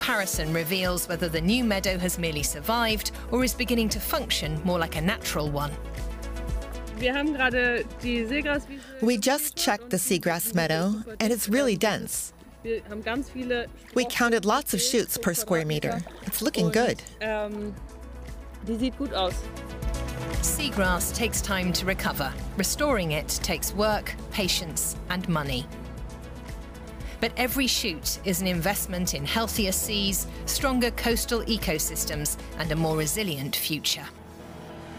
Comparison reveals whether the new meadow has merely survived or is beginning to function more like a natural one. We just checked the seagrass meadow, and it's really dense. We counted lots of shoots per square meter. It's looking good. Seagrass takes time to recover. Restoring it takes work, patience, and money. But every shoot is an investment in healthier seas, stronger coastal ecosystems, and a more resilient future.